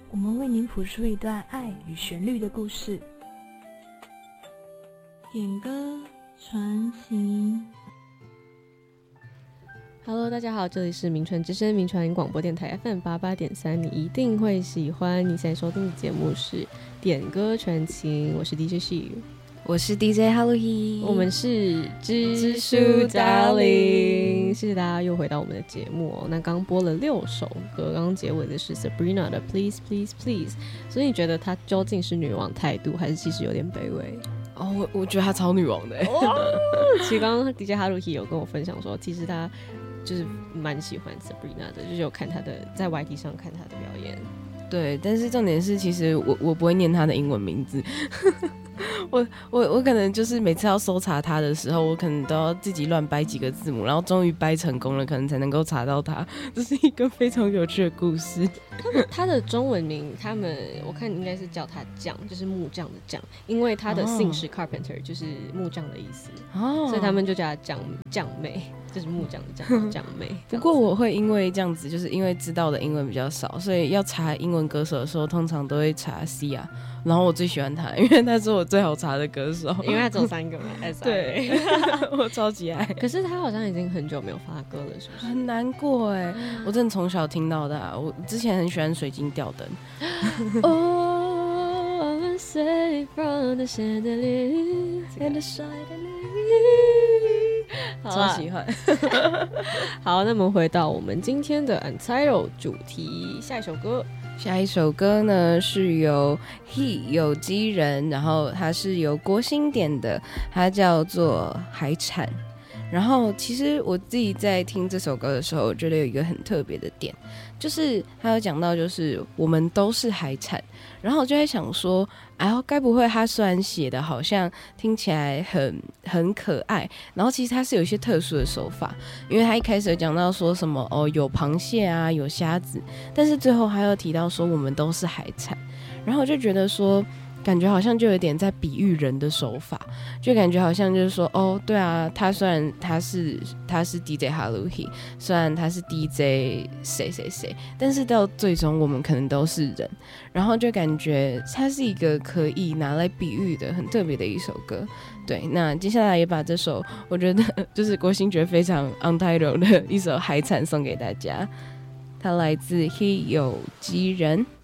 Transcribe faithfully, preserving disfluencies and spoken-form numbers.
我们为您谱出一段爱与旋律的故事。点歌传情。 Hello， 大家好，这里是名传之声名传广播电台 F M 八八点三，你一定会喜欢。你现在收听的节目是点歌传情，我是 D J She， 我是 D J Hello He， 我们是知书 Darling， 谢谢大家又回到我们的节目哦。那刚播了六首歌，刚刚结尾的是 Sabrina 的 Please Please Please， 所以你觉得她究竟是女王态度，还是其实有点卑微？ 哦，我我觉得她超女王的、欸哦、 其实刚刚 D J Hello He 有跟我分享说，其实她就是蛮喜欢 Sabrina 的，就是有看她的在 Y T 上看她的表演。 对，但是重点是，其实我我不会念她的英文名字。我我我可能就是每次要搜查他的时候，我可能都要自己乱掰几个字母，然后终于掰成功了，可能才能够查到他。这是一个非常有趣的故事。 他的中文名，他们我看应该是叫他匠，就是木匠的匠，因为他的姓是 Carpenter，、哦、就是木匠的意思，哦、所以他们就叫他匠匠妹，就是木匠的匠匠妹。 不过我会因为这样子，就是因为知道的英文比较少，所以要查英文歌手的时候，通常都会查 Sia。然后我最喜欢他，因为他是我最好查的歌手， 因为他只有三个嘛。 对，我超级爱。 可是他好像已经很久没有发歌了，是不是？ 很难过哎，我真的从小听到的、啊。我之前很喜欢水晶吊灯。 Oh, safe from the chandelier and the chandelier。 超喜欢。 好，那么回到我们今天的 Untitled 主题，下一首歌。 下一首歌呢是由 He 有机人，然后它是由国兴点的，它叫做海产。然后其实我自己在听这首歌的时候，我觉得有一个很特别的点，就是他有讲到就是我们都是海产，然后我就在想说，哎呦，该不会他虽然写的好像听起来很很可爱，然后其实他是有一些特殊的手法，因为他一开始有讲到说什么哦有螃蟹啊有虾子，但是最后他又提到说我们都是海产，然后我就觉得说感觉好像就有点在比喻人的手法，就感觉好像就是说哦对啊，他虽然他是他是 D J Hello He， 虽然他是 D J 谁谁谁，但是到最终我们可能都是人，然后就感觉它是一个可以拿来比喻的很特别的一首歌。对，那接下来也把这首我觉得就是国兴觉得非常 Untitled 的一首海产送给大家，它来自 He 有机人。